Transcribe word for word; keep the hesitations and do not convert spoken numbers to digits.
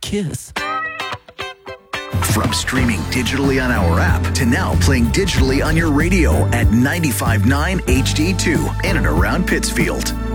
kiss. From streaming digitally on our app to now playing digitally on your radio at ninety-five point nine H D two in and around Pittsfield.